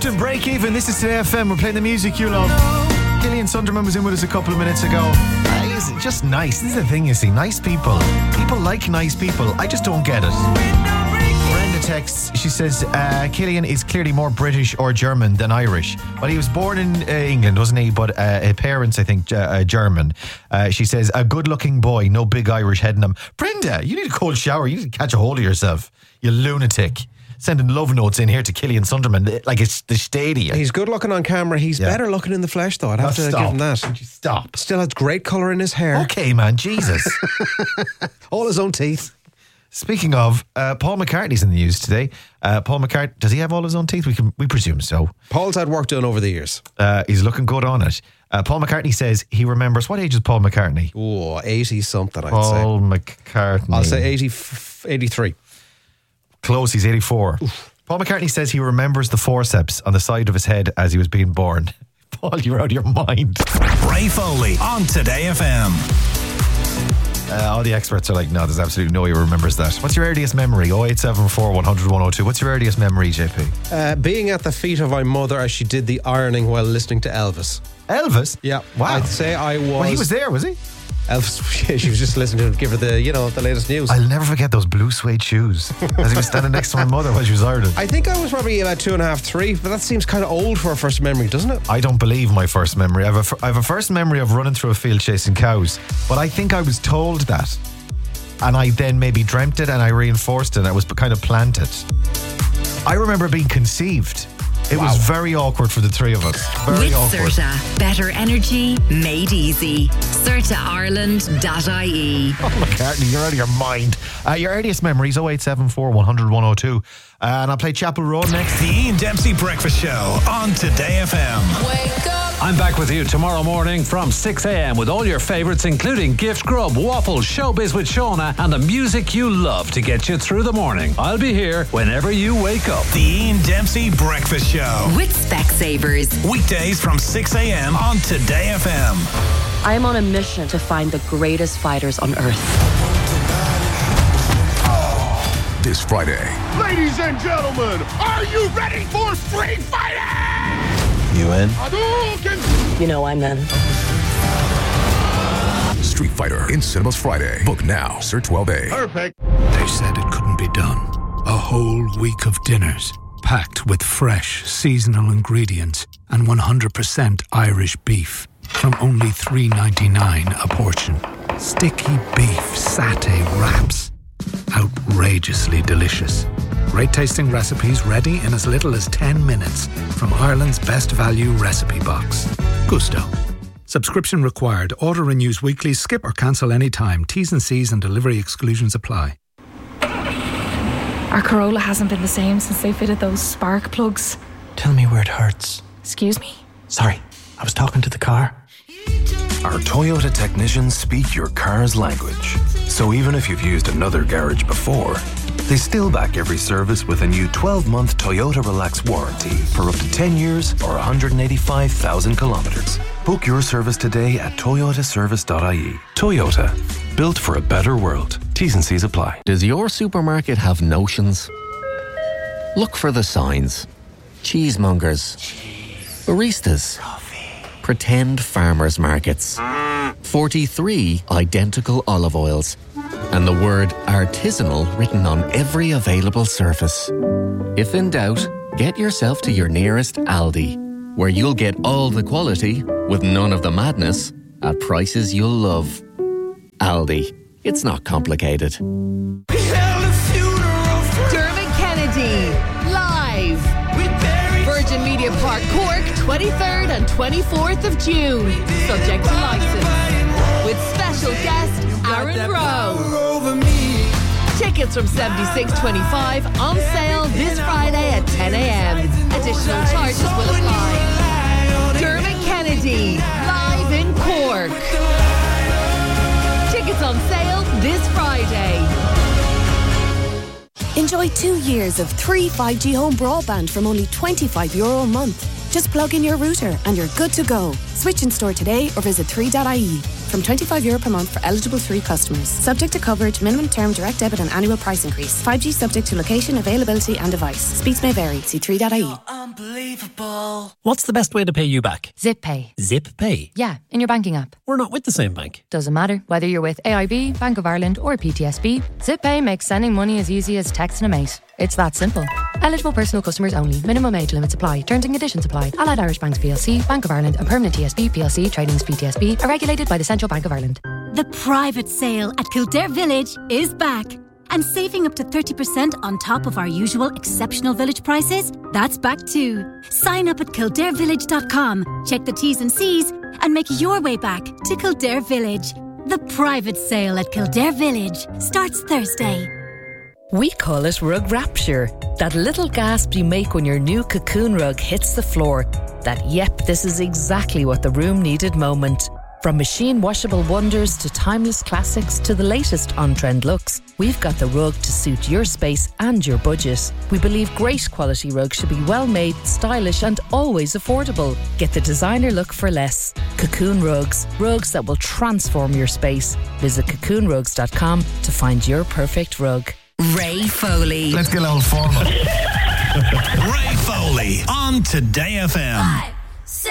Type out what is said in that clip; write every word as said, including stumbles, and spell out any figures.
Clapton, Break Even. This is Today F M. We're playing the music you love. Gillian Sunderman was in with us a couple of minutes ago. Uh, he's just nice. This is the thing, you see. Nice people. People like nice people. I just don't get it. Brenda texts. She says, uh, Killian is clearly more British or German than Irish. Well, he was born in uh, England, wasn't he? But uh, his parents, I think, uh, German. Uh, she says, a good-looking boy, no big Irish head in him. Brenda, you need a cold shower. You need to catch a hold of yourself. You lunatic. Sending love notes in here to Killian Sunderman like it's the stadia. He's good looking on camera. He's yeah. better looking in the flesh, though. I'd have oh, to stop. give him that. Stop. Still has great colour in his hair. Okay, man. Jesus. All his own teeth. Speaking of, uh, Paul McCartney's in the news today. Uh, Paul McCartney, does he have all his own teeth? We can, we presume so. Paul's had work done over the years. Uh, he's looking good on it. Uh, Paul McCartney says he remembers. What age is Paul McCartney? Oh, eighty something, I'd Paul say. Paul McCartney. I'll say eighty, eighty-three. Close, he's eighty-four. Oof. Paul McCartney says he remembers the forceps on the side of his head as he was being born. Paul, you're out of your mind. Ray Foley on Today F M. Uh, all the experts are like, no, there's absolutely no way he remembers that. What's your earliest memory? oh eight seven four, one hundred, one oh two. What's your earliest memory, J P? Uh, being at the feet of my mother as she did the ironing while listening to Elvis. Elvis? Yeah. Wow. I'd say I was... Well, he was there, was he? Elvis, yeah, she was just listening to him give her the, you know, the latest news. I'll never forget those blue suede shoes as he was standing next to my mother while she was ironing. I think I was probably about two and a half, three, but that seems kind of old for a first memory, doesn't it? I don't believe my first memory. I have a, I have a first memory of running through a field chasing cows, but I think I was told that. And I then maybe dreamt it and I reinforced it and it was kind of planted. I remember being conceived. It wow. was very awkward for the three of us. Very With awkward. Certa, better energy made easy. Certa Ireland dot I E. Oh, McCartney, you're out of your mind. Uh, your earliest memories, oh eight seven four, one hundred, one oh two. Uh, and I'll play Chapel Road next. The Ian Dempsey Breakfast Show on Today F M. Wake up. I'm back with you tomorrow morning from six a.m. with all your favourites, including Gift Grub, Waffles, Showbiz with Shauna, and the music you love to get you through the morning. I'll be here whenever you wake up. The Ian Dempsey Breakfast Show. With Specsavers. Weekdays from six a.m. on Today F M. I'm on a mission to find the greatest fighters on earth. This Friday. Ladies and gentlemen, are you ready for Street Fighting? You in? You know I'm in. Street Fighter in cinemas Friday. Book now. Sir twelve A. Perfect. They said it couldn't be done. A whole week of dinners packed with fresh, seasonal ingredients and one hundred percent Irish beef from only three ninety-nine a portion. Sticky beef satay wraps. Outrageously delicious. Great tasting recipes ready in as little as ten minutes from Ireland's best value recipe box. Gusto. Subscription required. Order renews weekly. Skip or cancel anytime. T's and C's and delivery exclusions apply. Our Corolla hasn't been the same since they fitted those spark plugs. Tell me where it hurts. Excuse me? Sorry, I was talking to the car. Our Toyota technicians speak your car's language. So even if you've used another garage before, they still back every service with a new twelve-month Toyota Relax warranty for up to ten years or one hundred eighty-five thousand kilometres. Book your service today at toyota service dot I E. Toyota, built for a better world. T's and C's apply. Does your supermarket have notions? Look for the signs. Cheesemongers. Baristas. Pretend farmers markets. forty-three identical olive oils. And the word artisanal written on every available surface. If in doubt, get yourself to your nearest Aldi, where you'll get all the quality with none of the madness at prices you'll love. Aldi. It's not complicated. Dermot Kennedy, live. Virgin Media Park, Cork, twenty-third and twenty-fourth of June. Subject to license. With special guest Aaron Rowe. Tickets from seventy-six twenty-five on sale this Friday at ten a.m. Additional charges will apply. Dermot Kennedy, live in Cork. Tickets on sale this Friday. Enjoy two years of free five G home broadband from only twenty-five euro a month. Just plug in your router and you're good to go. Switch in store today or visit three dot I E. From twenty-five euro per month for eligible three customers. Subject to coverage, minimum term, direct debit and annual price increase. five G subject to location, availability and device. Speeds may vary. See three dot I E. Unbelievable. What's the best way to pay you back? Zip Pay. Zip Pay? Yeah, in your banking app. We're not with the same bank. Doesn't matter. Whether you're with A I B, Bank of Ireland or P T S B, Zip Pay makes sending money as easy as texting a mate. It's that simple. Eligible personal customers only. Minimum age limits apply. Terms and conditions apply. Allied Irish Banks P L C, Bank of Ireland and Permanent T S B P L C Trading as P T S B are regulated by the Central Bank of Ireland. The private sale at Kildare Village is back. And saving up to thirty percent on top of our usual exceptional village prices, that's back too. Sign up at kildare village dot com, check the T's and C's and make your way back to Kildare Village. The private sale at Kildare Village starts Thursday. We call it rug rapture. That little gasp you make when your new Cocoon rug hits the floor. That, yep, this is exactly what the room needed moment. From machine washable wonders to timeless classics to the latest on-trend looks, we've got the rug to suit your space and your budget. We believe great quality rugs should be well made, stylish and always affordable. Get the designer look for less. Cocoon Rugs. Rugs that will transform your space. Visit cocoon rugs dot com to find your perfect rug. Ray Foley. Let's get a little formal. Ray Foley on Today F M. Five.